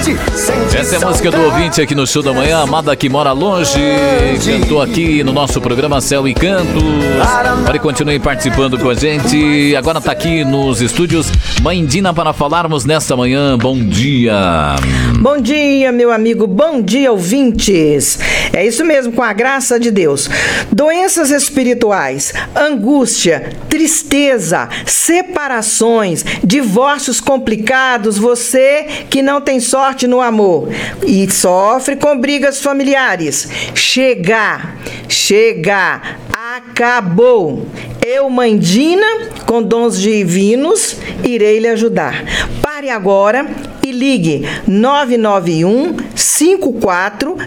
Essa é a música do ouvinte aqui no Show da Manhã, amada que mora longe. Cantou aqui no nosso programa Céu e Cantos. Para continue participando com a gente. Agora tá aqui nos estúdios Mãe Dina para falarmos nesta manhã. Bom dia. Bom dia, meu amigo. Bom dia, ouvintes. É isso mesmo, com a graça de Deus. Doenças espirituais, angústia, tristeza, separações, divórcios complicados, você que não tem sorte no amor e sofre com brigas familiares. Chega, acabou. Eu, Mãe Dina, com dons divinos, irei lhe ajudar. Pare agora e ligue 991 54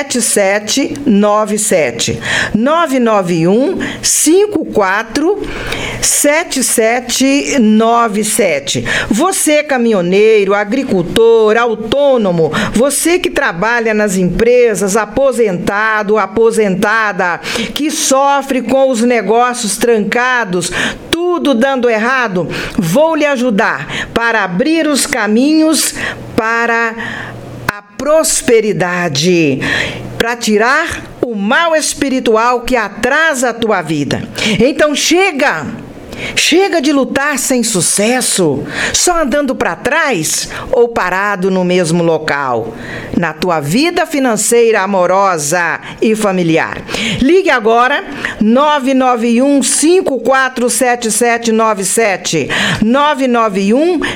7797. 991 54 7797. Você, caminhoneiro, agricultor, autônomo, você que trabalha nas empresas, aposentado, aposentada, que sofre com os negócios trancados, tudo dando errado, vou lhe ajudar para abrir os caminhos para a prosperidade, para tirar o mal espiritual que atrasa a tua vida. Então chega de lutar sem sucesso, só andando para trás ou parado no mesmo local, na tua vida financeira, amorosa e familiar. Ligue agora 991 547797, 991